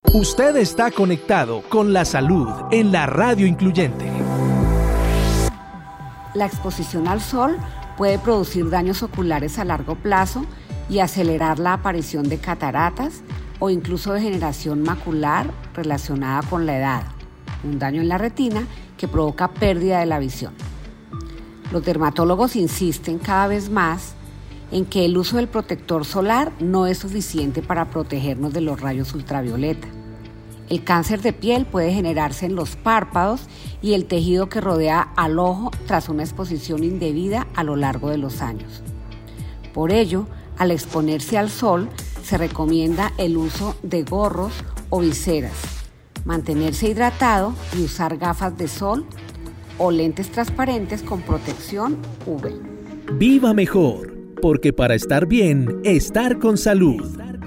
Usted está conectado con la salud en la radio incluyente. La exposición al sol puede producir daños oculares a largo plazo y acelerar la aparición de cataratas o incluso degeneración macular relacionada con la edad, un daño en la retina que provoca pérdida de la visión. Los dermatólogos insisten cada vez más en que el uso del protector solar no es suficiente para protegernos de los rayos ultravioleta. El cáncer de piel puede generarse en los párpados y el tejido que rodea al ojo tras una exposición indebida a lo largo de los años. Por ello, al exponerse al sol, se recomienda el uso de gorros o viseras, mantenerse hidratado y usar gafas de sol o lentes transparentes con protección UV. Viva mejor, porque para estar bien, estar con salud.